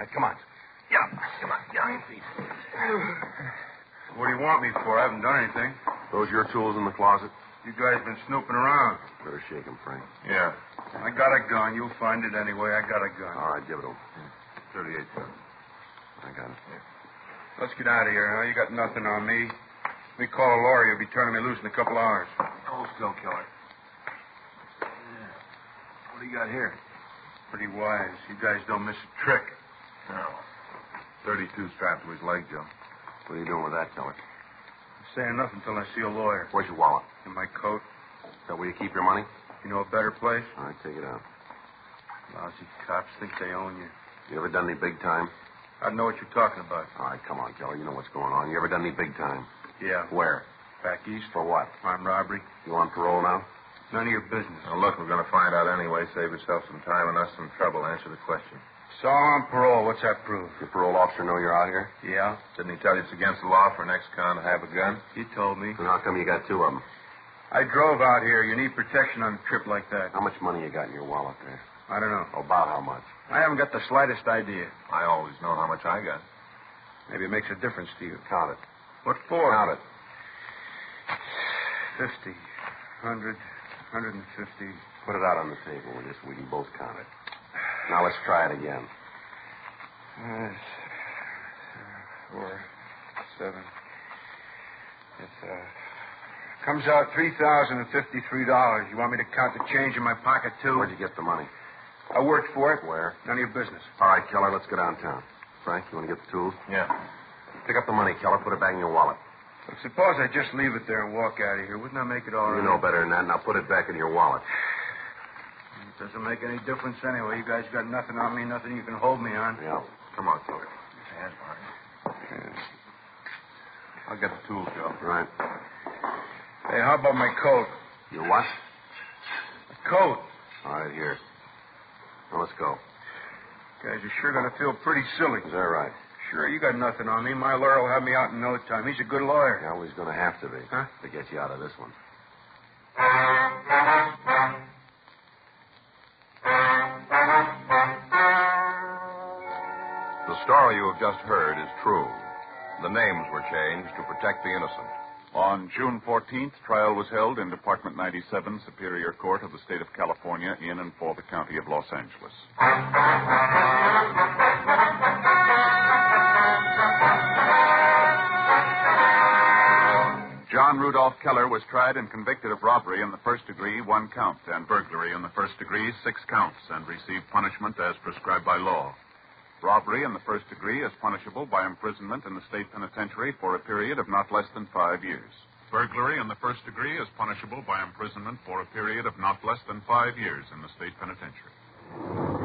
Right, come on. Yeah, come on. Get on your feet. What do you want me for? I haven't done anything. Those your tools in the closet? You guys been snooping around. Better shake him, Frank. Yeah. I got a gun. You'll find it anyway. I got a gun. All right, give it to him. 38, sir. I got it. Let's get out of here, huh? You got nothing on me. If we call a lawyer, you'll be turning me loose in a couple hours. Hold still, killer. What do you got here? Pretty wise. You guys don't miss a trick. No. 32 strapped to his leg, Joe. What are you doing with that, killer? I'm saying nothing until I see a lawyer. Where's your wallet? In my coat. Is that where you keep your money? You know a better place? All right, take it out. Lousy cops think they own you. You ever done any big time? I know what you're talking about. All right, come on, killer. You know what's going on. You ever done any big time? Yeah. Where? Back east. For what? Armed robbery. You on parole now? None of your business. Now, look, we're going to find out anyway. Save yourself some time and us some trouble. Answer the question. So on parole. What's that prove? Your parole officer know you're out here? Yeah. Didn't he tell you it's against the law for an ex-con to have a gun? He told me. And how come you got two of them? I drove out here. You need protection on a trip like that. How much money you got in your wallet there? I don't know. About how much? I haven't got the slightest idea. I always know how much I got. Maybe it makes a difference to you. Count it. What for? Count it. 50, 100, 150. Put it out on the table. We can both count it. Now let's try it again. 4, 7. It comes out $3,053. You want me to count the change in my pocket, too? Where'd you get the money? I worked for it. Where? None of your business. All right, Keller, let's go downtown. Frank, you want to get the tools? Yeah. Pick up the money, Keller. Put it back in your wallet. But suppose I just leave it there and walk out of here. Wouldn't that make it all right? You know better than that. Now put it back in your wallet. It doesn't make any difference anyway. You guys got nothing on me, nothing you can hold me on. Yeah. Come on, Keller. Hands, Mark. I'll get the tools, Joe. Right. Hey, how about my coat? Your what? The coat. All right, here. Now let's go. Guys are sure going to feel pretty silly. Is that right? Sure, you got nothing on me. My lawyer will have me out in no time. He's a good lawyer. Yeah, well, he's going to have to be. Huh? To get you out of this one. The story you have just heard is true. The names were changed to protect the innocent. On June 14th, trial was held in Department 97, Superior Court of the State of California, in and for the County of Los Angeles. John Rudolph Keller was tried and convicted of robbery in the first degree, 1 count, and burglary in the first degree, 6 counts, and received punishment as prescribed by law. Robbery in the first degree is punishable by imprisonment in the state penitentiary for a period of not less than 5 years. Burglary in the first degree is punishable by imprisonment for a period of not less than 5 years in the state penitentiary.